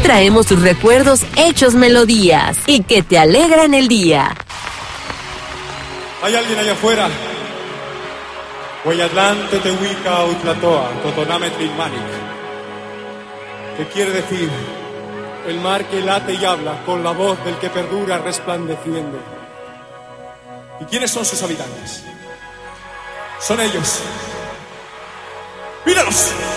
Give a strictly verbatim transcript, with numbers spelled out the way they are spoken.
traemos tus recuerdos hechos melodías y que te alegran el día. ¿Hay alguien allá afuera? Hueyatlante, Tehuica, Utlatoa, Totonametrilmanic. ¿Qué quiere decir? El mar que late y habla con la voz del que perdura resplandeciendo. ¿Y quiénes son sus habitantes? Son ellos. ¡Míralos!